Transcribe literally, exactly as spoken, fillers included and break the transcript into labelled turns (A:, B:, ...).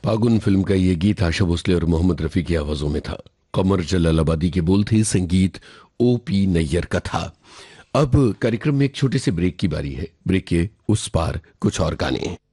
A: फागुन film का ये गीत आशा भोसले और मोहम्मद रफी की आवाजों में था। कमर जलालाबादी के बोल थे, संगीत ओ पी नैयर का था। अब कार्यक्रम में एक छोटे से ब्रेक की बारी है। ब्रेक के उस पार कुछ और गाने।